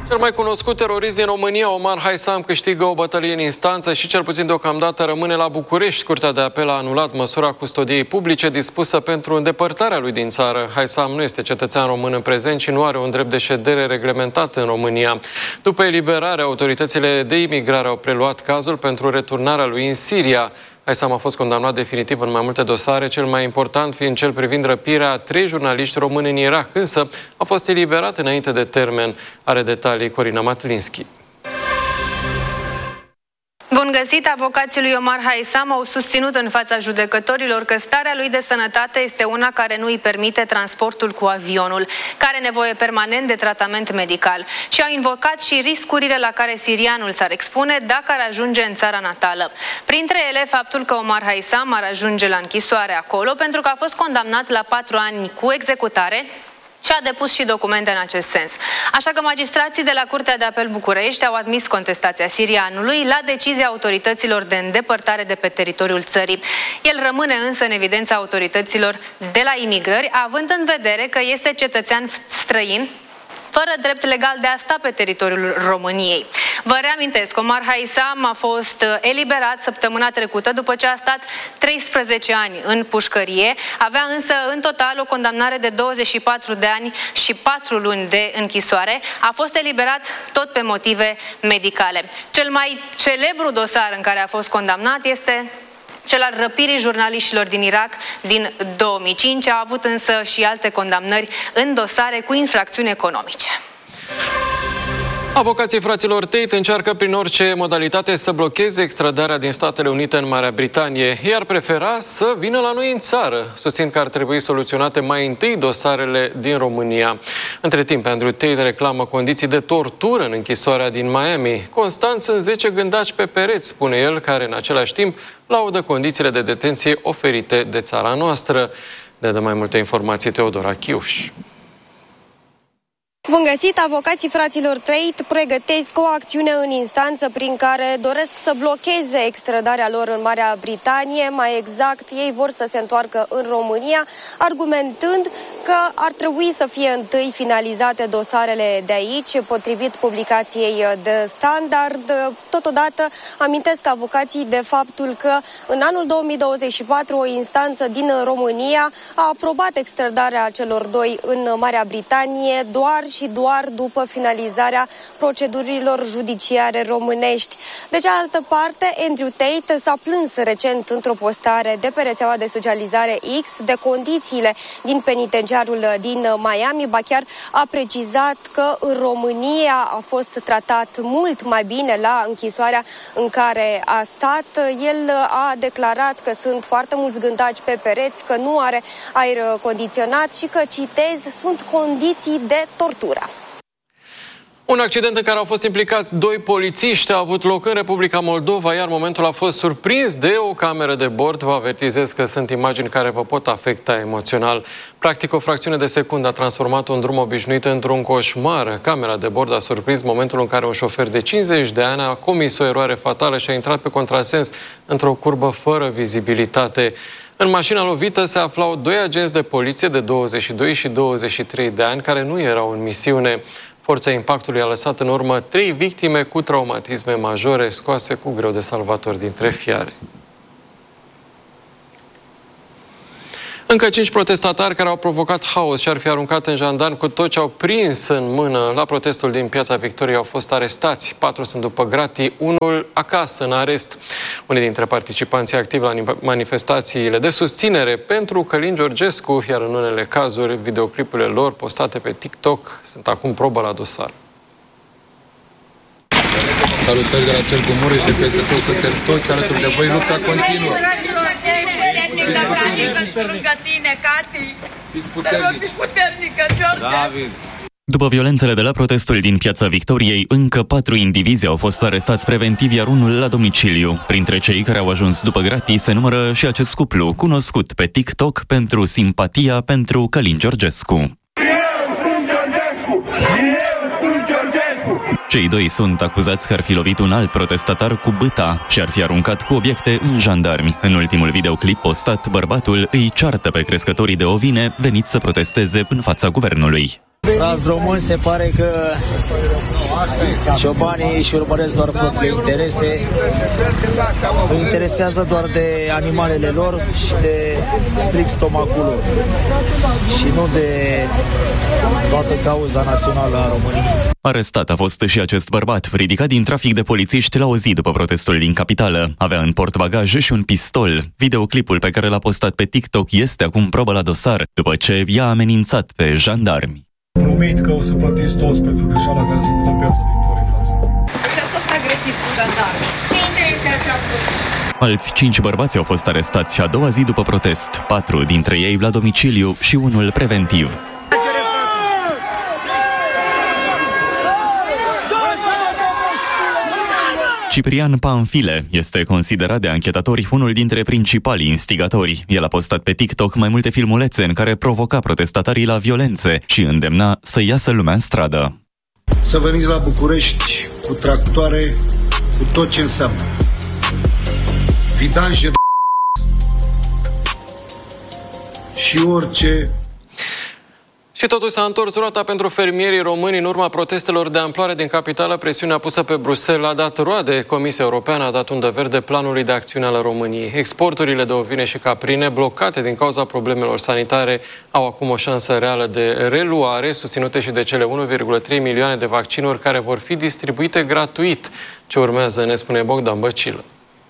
Cel mai cunoscut terorist din România, Omar Haisam, câștigă o bătălie în instanță și cel puțin deocamdată rămâne la București. Curtea de apel a anulat măsura custodiei publice dispusă pentru îndepărtarea lui din țară. Haisam nu este cetățean român în prezent și nu are un drept de ședere reglementat în România. După eliberare, autoritățile de imigrare au preluat cazul pentru returnarea lui în Siria. Haisam a fost condamnat definitiv în mai multe dosare, cel mai important fiind cel privind răpirea a 3 jurnaliști români în Irak, însă a fost eliberat înainte de termen. Are detalii Corina Matlinski. Bun găsit! Avocații lui Omar Haisam au susținut în fața judecătorilor că starea lui de sănătate este una care nu îi permite transportul cu avionul, care are nevoie permanent de tratament medical și au invocat și riscurile la care sirianul s-ar expune dacă ar ajunge în țara natală. Printre ele, faptul că Omar Haisam ar ajunge la închisoare acolo pentru că a fost condamnat la 4 ani cu executare și a depus și documente în acest sens. Așa că magistrații de la Curtea de Apel București au admis contestația sirianului la decizia autorităților de îndepărtare de pe teritoriul țării. El rămâne însă în evidența autorităților de la imigrări, având în vedere că este cetățean străin, fără drept legal de a sta pe teritoriul României. Vă reamintesc, Omar Haisam a fost eliberat săptămâna trecută după ce a stat 13 ani în pușcărie. Avea însă în total o condamnare de 24 de ani și 4 luni de închisoare. A fost eliberat tot pe motive medicale. Cel mai celebru dosar în care a fost condamnat este cel al răpirii jurnaliștilor din Irak din 2005. A avut însă și alte condamnări în dosare cu infracțiuni economice. Avocații fraților Tate încearcă prin orice modalitate să blocheze extradarea din Statele Unite în Marea Britanie. Ei ar prefera să vină la noi în țară. Susțin că ar trebui soluționate mai întâi dosarele din România. Între timp, Andrew Tate reclamă condiții de tortură în închisoarea din Miami. Constant sunt 10 gândaci pe pereți, spune el, care în același timp laudă condițiile de detenție oferite de țara noastră. Ne dă mai multe informații Teodora Chiuș. Bun găsit! Avocații fraților Tate pregătesc o acțiune în instanță prin care doresc să blocheze extradarea lor în Marea Britanie. Mai exact, ei vor să se întoarcă în România, argumentând că ar trebui să fie întâi finalizate dosarele de aici, potrivit publicației The Standard. Totodată amintesc avocații de faptul că în anul 2024 o instanță din România a aprobat extradarea celor doi în Marea Britanie doar după finalizarea procedurilor judiciare românești. De cealaltă parte, Andrew Tate s-a plâns recent într-o postare de pe rețeaua de socializare X de condițiile din penitenciarul din Miami, ba chiar a precizat că în România a fost tratat mult mai bine la închisoarea în care a stat. El a declarat că sunt foarte mulți gândaci pe pereți, că nu are aer condiționat și că, citez, sunt condiții de tortură. Un accident în care au fost implicați 2 polițiști a avut loc în Republica Moldova, iar momentul a fost surprins de o cameră de bord. Vă avertizez că sunt imagini care vă pot afecta emoțional. Practic, o fracțiune de secundă a transformat un drum obișnuit într-un coșmar. Camera de bord a surprins momentul în care un șofer de 50 de ani a comis o eroare fatală și a intrat pe contrasens într-o curbă fără vizibilitate. În mașina lovită se aflau 2 agenți de poliție de 22 și 23 de ani care nu erau în misiune. Forța impactului a lăsat în urmă 3 victime cu traumatisme majore, scoase cu greu de salvatori dintre fiare. Încă 5 protestatari care au provocat haos și ar fi aruncat în jandarmi cu tot ce au prins în mână la protestul din Piața Victoriei au fost arestați. 4 sunt după gratii, unul acasă în arest. Unii dintre participanții activi la manifestațiile de susținere pentru Călin Georgescu, iar în unele cazuri, videoclipurile lor postate pe TikTok sunt acum probă la dosar. Salutări de la Târgu Mureș, de peste tot, suntem toți alături de voi, lupta continuă. Fiți puternică, David. După violențele de la protestul din Piața Victoriei, încă 4 indivizi au fost arestați preventiv, iar unul la domiciliu. Printre cei care au ajuns după gratii se numără și acest cuplu, cunoscut pe TikTok pentru simpatia pentru Călin Georgescu. Cei 2 sunt acuzați că ar fi lovit un alt protestatar cu bâta și ar fi aruncat cu obiecte în jandarmi. În ultimul videoclip postat, bărbatul îi ceartă pe crescătorii de ovine veniți să protesteze în fața guvernului. Frați români, se pare că ciobanii își urmăresc doar propriile interese, îi interesează doar de animalele lor și de strict stomacul lor și nu de toată cauza națională a României. Arestat a fost și acest bărbat, ridicat din trafic de polițiști la o zi după protestul din capitală. Avea în portbagaj și un pistol. Videoclipul pe care l-a postat pe TikTok este acum probă la dosar, după ce i-a amenințat pe jandarmi. Promit că o să plătiți toți pentru greșeala care s-a făcut în Piața Victoriei, frață. Deci ați fost agresiv cu jandarmi. Ce interese ați avut? Alți 5 bărbați au fost arestați a doua zi după protest, 4 dintre ei la domiciliu și unul preventiv. Ciprian Panfile este considerat de anchetatori unul dintre principalii instigatori. El a postat pe TikTok mai multe filmulețe în care provoca protestatarii la violențe și îndemna să iasă lumea în stradă. Să veniți la București cu tractoare, cu tot ce înseamnă vidanje și orice. Și totuși s-a întors roata pentru fermierii români în urma protestelor de amploare din capitală. Presiunea pusă pe Bruxelles a dat roade. Comisia Europeană a dat undă verde planului de acțiune al României. Exporturile de ovine și caprine, blocate din cauza problemelor sanitare, au acum o șansă reală de reluare, susținute și de cele 1,3 milioane de vaccinuri care vor fi distribuite gratuit. Ce urmează, ne spune Bogdan Băcilă.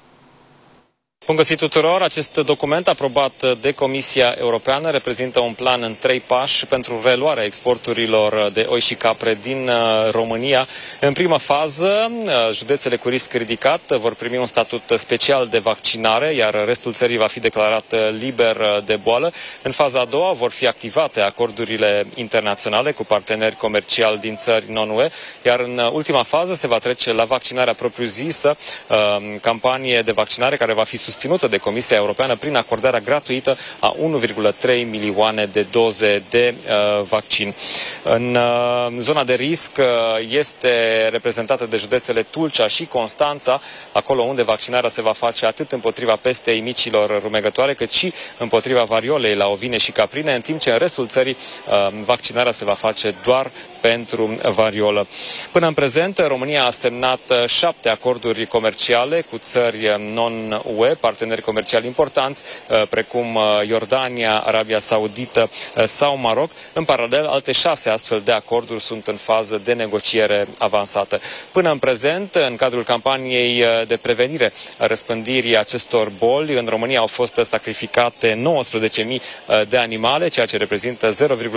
Bun găsit tuturor! Acest document aprobat de Comisia Europeană reprezintă un plan în 3 pași pentru reluarea exporturilor de oi și capre din România. În prima fază, județele cu risc ridicat vor primi un statut special de vaccinare, iar restul țării va fi declarat liber de boală. În faza a doua vor fi activate acordurile internaționale cu parteneri comerciali din țări non-UE, iar în ultima fază se va trece la vaccinarea propriu-zisă, campanie de vaccinare care va fi susținută de Comisia Europeană prin acordarea gratuită a 1,3 milioane de doze de vaccin. În zona de risc este reprezentată de județele Tulcea și Constanța, acolo unde vaccinarea se va face atât împotriva pestei micilor rumegătoare, cât și împotriva variolei la ovine și caprine, în timp ce în restul țării vaccinarea se va face doar pentru variolă. Până în prezent, România a semnat 7 acorduri comerciale cu țări non-UE, parteneri comerciali importanți, precum Iordania, Arabia Saudită sau Maroc. În paralel, alte 6 astfel de acorduri sunt în fază de negociere avansată. Până în prezent, în cadrul campaniei de prevenire a răspândirii acestor boli, în România au fost sacrificate 19.000 de animale, ceea ce reprezintă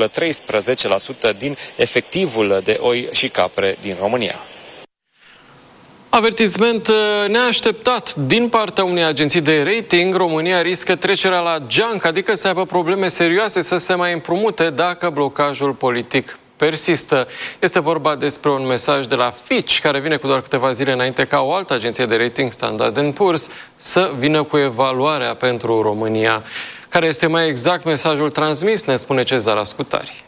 0,13% din efectivul de oi și capre din România. Avertisment neașteptat din partea unei agenții de rating. România riscă trecerea la junk, adică să aibă probleme serioase să se mai împrumute dacă blocajul politic persistă. Este vorba despre un mesaj de la Fitch, care vine cu doar câteva zile înainte ca o altă agenție de rating, Standard & Poor's, să vină cu evaluarea pentru România. Care este mai exact mesajul transmis, ne spune Cezar Ascutari.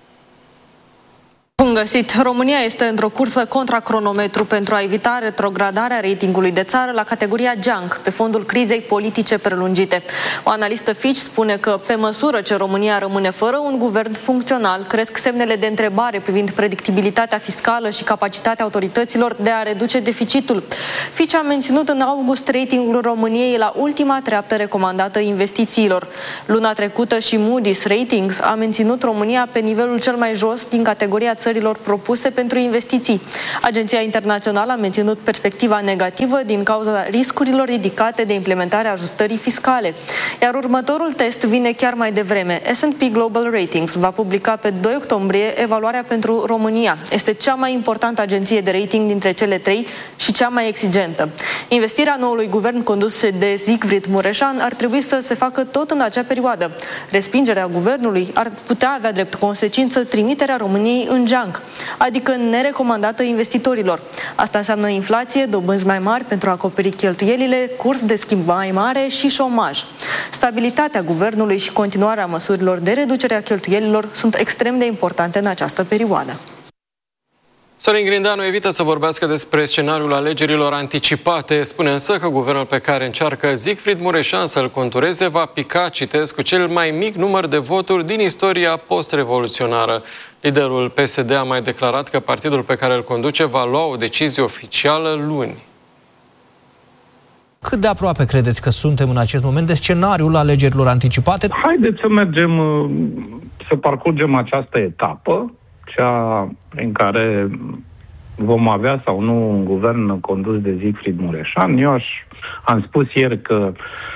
Bun găsit! România este într-o cursă contra cronometru pentru a evita retrogradarea ratingului de țară la categoria junk, pe fondul crizei politice prelungite. O analistă Fitch spune că, pe măsură ce România rămâne fără un guvern funcțional, cresc semnele de întrebare privind predictibilitatea fiscală și capacitatea autorităților de a reduce deficitul. Fitch a menținut în august ratingul României la ultima treaptă recomandată investițiilor. Luna trecută și Moody's Ratings a menținut România pe nivelul cel mai jos din categoria țărilor propuse pentru investiții. Agenția internațională a menținut perspectiva negativă din cauza riscurilor ridicate de implementarea ajustării fiscale. Iar următorul test vine chiar mai devreme. S&P Global Ratings va publica pe 2 octombrie evaluarea pentru România. Este cea mai importantă agenție de rating dintre cele 3 și cea mai exigentă. Investirea noului guvern condus de Siegfried Mureșan ar trebui să se facă tot în acea perioadă. Respingerea guvernului ar putea avea drept consecință trimiterea României în junk, adică nerecomandată investitorilor. Asta înseamnă inflație, dobânzi mai mari pentru a acoperi cheltuielile, curs de schimb mai mare și șomaj. Stabilitatea guvernului și continuarea măsurilor de reducere a cheltuielilor sunt extrem de importante în această perioadă. Sorin Grindeanu evită să vorbească despre scenariul alegerilor anticipate. Spune însă că guvernul pe care încearcă Siegfried Mureșan să-l contureze va pica, citesc, cu cel mai mic număr de voturi din istoria post-revoluționară. Liderul PSD a mai declarat că partidul pe care îl conduce va lua o decizie oficială luni. Cât de aproape credeți că suntem în acest moment de scenariul alegerilor anticipate? Haideți să mergem, să parcurgem această etapă, cea în care vom avea sau nu un guvern condus de Siegfried Mureșan. Am spus ieri că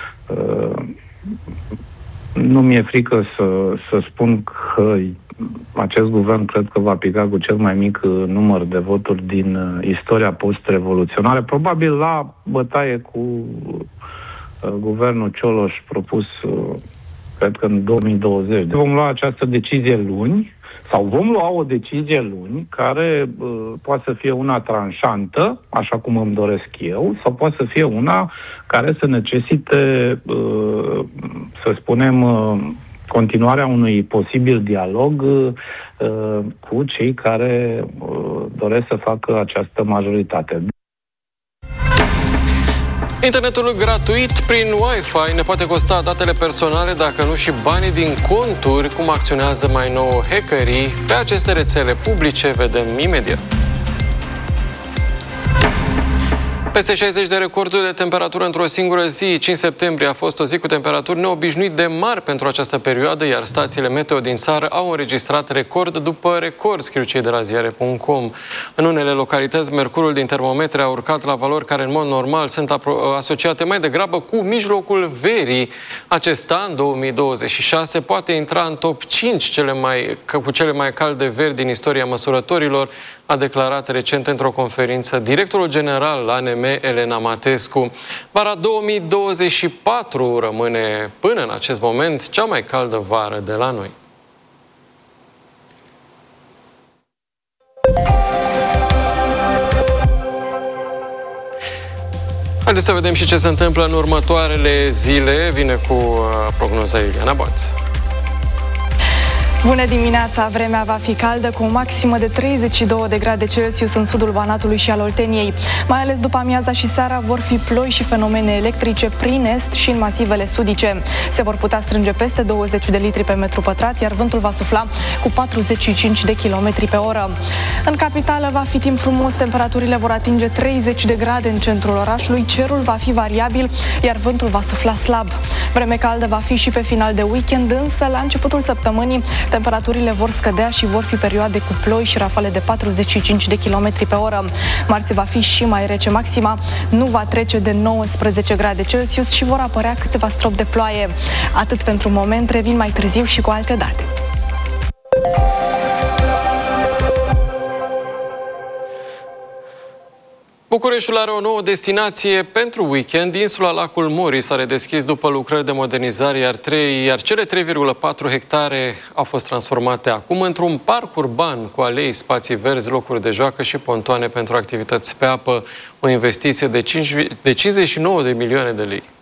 nu mi-e frică să spun că acest guvern cred că va pica cu cel mai mic număr de voturi din istoria post-revoluționară, probabil la bătaie cu guvernul Cioloș propus, cred că în 2020. Vom lua această decizie luni, sau vom lua o decizie luni care poate să fie una tranșantă, așa cum îmi doresc eu, sau poate să fie una care să necesite, să spunem, continuarea unui posibil dialog cu cei care doresc să facă această majoritate. Internetul gratuit prin Wi-Fi ne poate costa datele personale, dacă nu și banii din conturi. Cum acționează mai nou hackerii pe aceste rețele publice, vedem imediat. Peste 60 de recorduri de temperatură într-o singură zi. 5 septembrie a fost o zi cu temperaturi neobișnuit de mari pentru această perioadă, iar stațiile meteo din țară au înregistrat record după record, scriu cei de la ziare.com. În unele localități, mercurul din termometre a urcat la valori care în mod normal sunt asociate mai degrabă cu mijlocul verii. Acest an, 2026, poate intra în top 5 cu cele mai calde veri din istoria măsurătorilor, a declarat recent într-o conferință directorul general la ANM, Elena Matescu. Vara 2024 rămâne până în acest moment cea mai caldă vară de la noi. Haideți să vedem și ce se întâmplă în următoarele zile. Vine cu prognoza Iuliana Boț. Bună dimineața! Vremea va fi caldă cu o maximă de 32 de grade Celsius în sudul Banatului și al Olteniei. Mai ales după amiaza și seara vor fi ploi și fenomene electrice prin est și în masivele sudice. Se vor putea strânge peste 20 de litri pe metru pătrat, iar vântul va sufla cu 45 de km pe oră. În capitală va fi timp frumos, temperaturile vor atinge 30 de grade în centrul orașului, cerul va fi variabil, iar vântul va sufla slab. Vreme caldă va fi și pe final de weekend, însă la începutul săptămânii temperaturile vor scădea și vor fi perioade cu ploi și rafale de 45 de km pe oră. Marți va fi și mai rece, maxima nu va trece de 19 grade Celsius și vor apărea câteva stropi de ploaie. Atât pentru moment, revin mai târziu și cu alte date. Bucureștiul are o nouă destinație pentru weekend. Insula Lacul Mori s-a redeschis după lucrări de modernizare, iar cele 3,4 hectare au fost transformate acum într-un parc urban cu alei, spații verzi, locuri de joacă și pontoane pentru activități pe apă. O investiție de 59 de milioane de lei.